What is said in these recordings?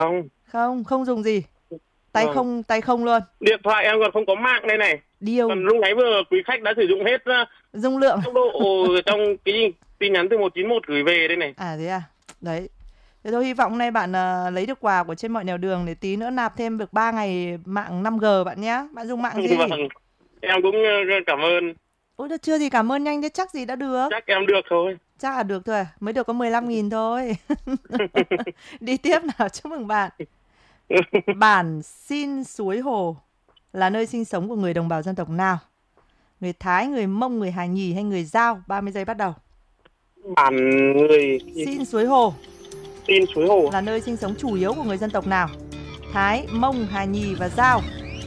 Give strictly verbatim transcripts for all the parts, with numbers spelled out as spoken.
Không. Không, không dùng gì. Tay Vâng. không, tay không luôn. Điện thoại em còn không có mạng đây này. Điều. Còn lúc nãy vừa quý khách đã sử dụng hết uh, dung lượng tốc độ trong cái tin nhắn từ một chín một gửi về đây này. À thế à? Đấy. Thế thôi, hy vọng hôm nay bạn uh, lấy được quà của Trên Mọi Nẻo Đường để tí nữa nạp thêm được ba ngày mạng năm G bạn nhé. Bạn dùng mạng gì? Vâng. Em cũng uh, cảm ơn. Ôi được chưa gì, cảm ơn nhanh thế, chắc gì đã được. Chắc em được thôi. Chắc là được thôi à? Mới được có mười lăm nghìn thôi. Đi tiếp nào, chúc mừng bạn. Bản Xin Suối Hồ là nơi sinh sống của người đồng bào dân tộc nào? Người Thái, người Mông, người Hà Nhì hay người Dao? ba mươi giây bắt đầu. Bản người Xin Suối Hồ. Xin Suối Hồ là nơi sinh sống chủ yếu của người dân tộc nào? Thái, Mông, Hà Nhì và Dao.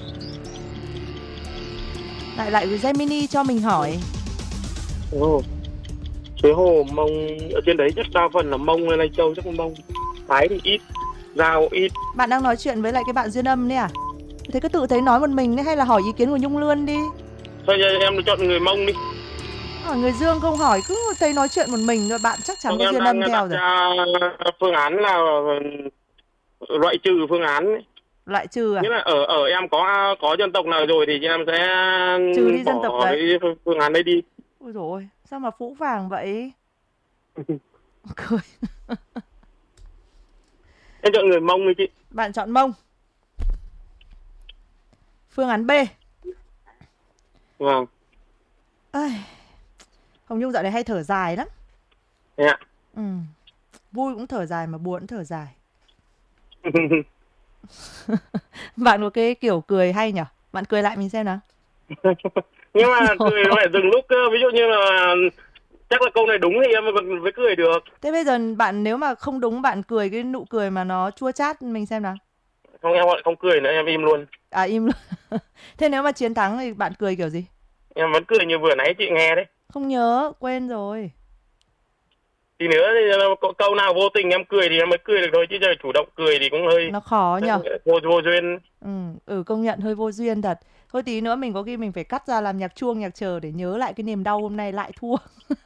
Lại lại với Gemini cho mình hỏi. Ồ. Suối Hồ Mông ở trên đấy chắc đa phần là Mông hay Lai Châu, chắc là Mông. Thái thì ít, Dao ít. Bạn đang nói chuyện với lại cái bạn duyên âm đấy à? Thế cứ tự thấy nói một mình đấy, hay là hỏi ý kiến của Nhung Lươn đi. Thôi em chọn người Mông đi. Hỏi người Dương không hỏi, cứ thấy nói chuyện một mình rồi, bạn chắc chắn không, có duyên âm theo rồi. Phương án là loại trừ phương án ấy. Loại trừ à? Nghĩa là ở ở em có có dân tộc nào rồi thì em sẽ trừ đi dân tộc đấy. Phương án đấy đi. Ôi dồi ôi, sao mà phũ phàng vậy? Cười. Em chọn người Mông đi chị. Bạn chọn Mông. Phương án B. Vâng. Ây, Hồng Nhung dạo này hay thở dài lắm. Dạ. Yeah. Ừ. Vui cũng thở dài mà buồn cũng thở dài. Bạn có cái kiểu cười hay nhỉ? Bạn cười lại mình xem nào. Nhưng mà cười nó phải dừng lúc, ví dụ như là chắc là câu này đúng thì em còn mới cười được. Thế bây giờ bạn nếu mà không đúng, bạn cười cái nụ cười mà nó chua chát mình xem nào. Không, em lại không cười nữa, em im luôn. À im luôn. Thế nếu mà chiến thắng thì bạn cười kiểu gì? Em vẫn cười như vừa nãy chị nghe đấy. Không nhớ, quên rồi. Thì nữa thì câu nào vô tình em cười thì em mới cười được thôi, chứ giờ chủ động cười thì cũng hơi nó khó nhở. Vô, vô duyên. Ừ, ừ, công nhận hơi vô duyên thật. Thôi tí nữa mình có khi mình phải cắt ra làm nhạc chuông nhạc chờ để nhớ lại cái niềm đau hôm nay lại thua.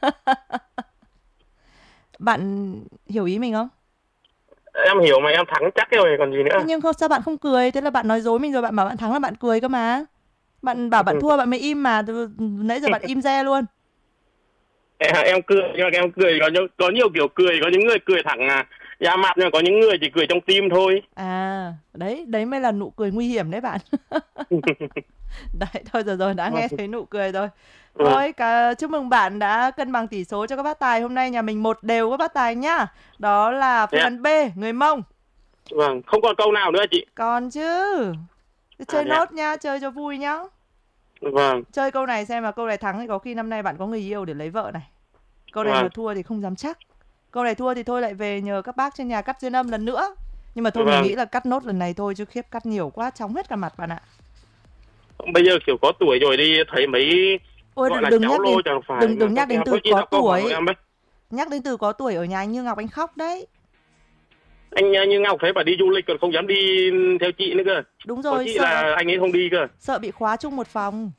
Bạn hiểu ý mình không? Em hiểu mà em thắng chắc rồi còn gì nữa. Thế nhưng không, sao bạn không cười? Thế là bạn nói dối mình rồi, bạn bảo bạn thắng là bạn cười cơ mà. Bạn bảo bạn thua bạn mới im mà, nãy giờ bạn im re luôn. Em, em cười nhưng mà em cười có, có nhiều kiểu cười, có những người cười thẳng à, da mặt, nhưng mà có những người chỉ cười trong tim thôi. À, đấy, đấy mới là nụ cười nguy hiểm đấy bạn. Đấy, thôi rồi rồi, đã nghe thấy nụ cười rồi. Thôi, cả, chúc mừng bạn đã cân bằng tỷ số cho các bác tài. Hôm nay nhà mình một đều các bác tài nhá. Đó là phương án B, người Mông. Vâng, không còn câu nào nữa chị? Còn chứ. Chơi à, nốt nha, chơi cho vui nhá. Vâng. Chơi câu này xem mà câu này thắng thì có khi năm nay bạn có người yêu để lấy vợ này. Câu này vâng. mà thua thì không dám chắc. Câu này thua thì thôi lại về nhờ các bác trên nhà cắt duyên âm lần nữa. Nhưng mà thôi vâng. mình nghĩ là cắt nốt lần này thôi, chứ khiếp cắt nhiều quá chóng hết cả mặt bạn ạ. Bây giờ kiểu có tuổi rồi đi, thấy mấy Ôi gọi đừng, là đừng cháu nhắc lô đến, chẳng phải. Đừng, đừng nhắc đến từ có tuổi. Nhắc đến từ có tuổi ở nhà anh Như Ngọc anh khóc đấy. Anh Như Ngọc thấy bà đi du lịch còn không dám đi theo chị nữa cơ. Đúng rồi, chị sợ là anh ấy không đi cơ. Sợ bị khóa chung một phòng.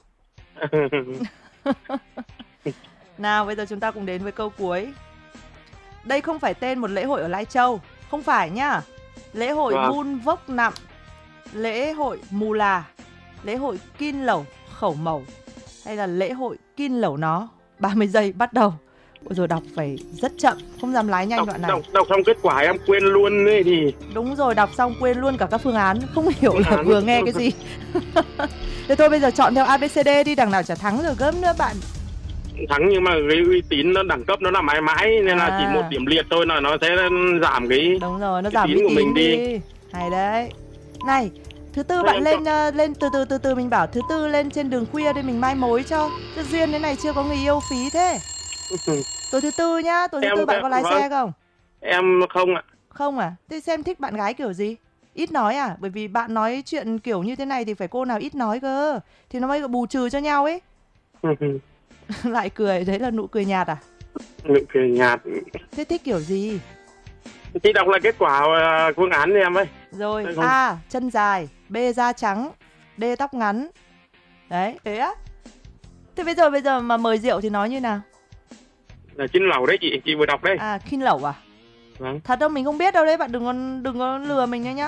Nào bây giờ chúng ta cùng đến với câu cuối. Đây không phải tên một lễ hội ở Lai Châu. Không phải nhá. Lễ hội vâng. Bun Vốc Nặm, lễ hội Mù La, lễ hội Kin Lẩu Khẩu Mẩu, hay là lễ hội Kin Lẩu Nó. Ba mươi giây bắt đầu. Ôi rồi đọc phải rất chậm, không dám lái nhanh đọc, đoạn này. Đọc, đọc xong kết quả em quên luôn ấy thì. Đúng rồi, đọc xong quên luôn cả các phương án. Không hiểu là à, vừa nghe cái gì. Thế thôi bây giờ chọn theo a bê xê đê đi, đằng nào chả thắng rồi gớm nữa bạn. Thắng nhưng mà cái uy tín nó đẳng cấp nó là mãi mãi, nên à. là chỉ một điểm liệt thôi là nó sẽ giảm cái. Đúng rồi, nó giảm uy tín của mình đi. đi. Hay đấy. Này, thứ tư bạn lên uh, lên từ từ từ từ mình bảo thứ tư lên trên đường khuya đây mình mai mối cho. Chứ duyên thế này chưa có người yêu phí thế. Tối thứ tư nhá, tối thứ em, tư bạn em, có lái vâng. xe không? Em không ạ. Không à? Thế xem thích bạn gái kiểu gì? Ít nói à? Bởi vì bạn nói chuyện kiểu như thế này thì phải cô nào ít nói cơ. Thì nó mới bù trừ cho nhau ấy. Lại cười, đấy là nụ cười nhạt à? Nụ cười nhạt. Thế thích kiểu gì? Chị đọc lại kết quả uh, phương án đi em ơi. Rồi, A. Chân dài, B. Da trắng, D. Tóc ngắn. Đấy, thế á? Thế bây giờ bây giờ mà mời rượu thì nói như nào? Là Kin Lẩu đấy chị, chị vừa đọc đấy. À, Kin Lẩu à? Vâng. Thật đâu, mình không biết đâu đấy, bạn đừng có, đừng có lừa mình nha nhá.